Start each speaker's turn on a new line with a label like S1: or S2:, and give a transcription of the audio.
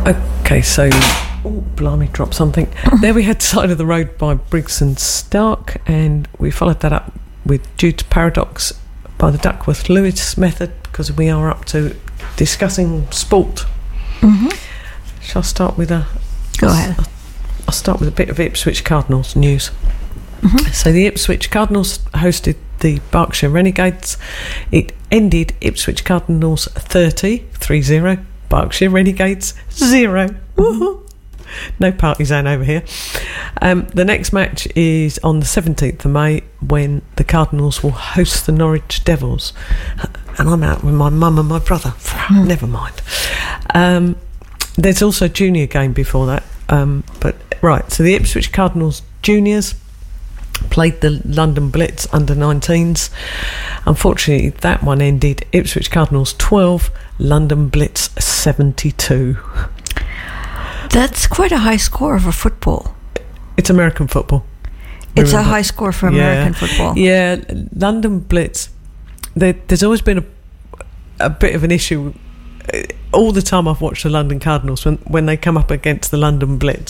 S1: Okay, so... Oh, blimey, dropped something. There we had Side of the Road by Briggs and Stark, and we followed that up with Due to Paradox by the Duckworth-Lewis method, because we are up to discussing sport. Mm-hmm. Shall I start with a...
S2: Go ahead.
S1: I'll start with a bit of Ipswich Cardinals news.
S2: Mm-hmm.
S1: So the Ipswich Cardinals hosted the Berkshire Renegades. It ended Ipswich Cardinals 30, Berkshire Renegades 0. Woohoo! No partisan over here. The next match is on the 17th of May, when the Cardinals will host the Norwich Devils. And I'm out with my mum and my brother. Never mind. There's also a junior game before that. So the Ipswich Cardinals juniors played the London Blitz under-19s. Unfortunately, that one ended Ipswich Cardinals 12, London Blitz 72.
S2: That's quite a high score for football.
S1: It's American football.
S2: It's a high score for American football.
S1: Yeah, London Blitz. There's always been a bit of an issue. All the time I've watched the London Cardinals, when they come up against the London Blitz,